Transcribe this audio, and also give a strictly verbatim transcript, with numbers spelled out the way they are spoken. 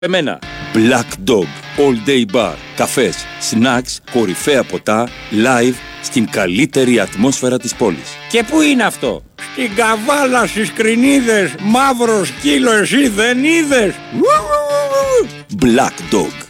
Εμένα. Black Dog. All Day Bar. Καφές, snacks, κορυφαία ποτά, live στην καλύτερη ατμόσφαιρα της πόλης. Και πού είναι αυτό? Στην Καβάλα, στις Κρινίδες. Μαύρο σκύλο εσύ δεν είδες? Black Dog.